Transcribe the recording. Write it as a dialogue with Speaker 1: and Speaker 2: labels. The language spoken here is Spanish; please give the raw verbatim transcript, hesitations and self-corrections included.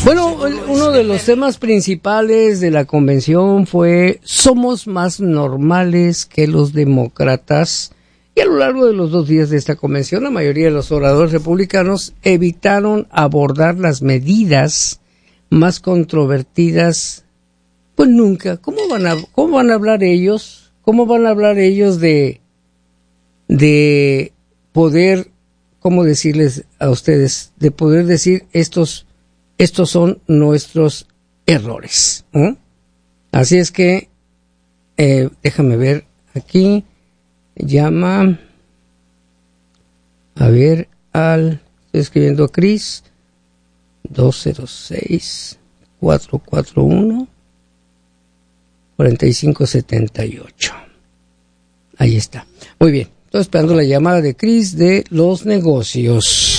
Speaker 1: Bueno, uno de los temas principales de la convención fue somos más normales que los demócratas, y a lo largo de los dos días de esta convención la mayoría de los oradores republicanos evitaron abordar las medidas más controvertidas. Pues nunca. ¿Cómo van a, cómo van a hablar ellos? ¿Cómo van a hablar ellos de, de poder, cómo decirles a ustedes, de poder decir estos Estos son nuestros errores, ¿eh? Así es que, eh, déjame ver aquí, llama, a ver, al, estoy escribiendo a Chris, dos cero seis, cuatro cuatro uno, cuatro cinco siete ocho. Ahí está. Muy bien, estoy esperando la llamada de Chris de los negocios.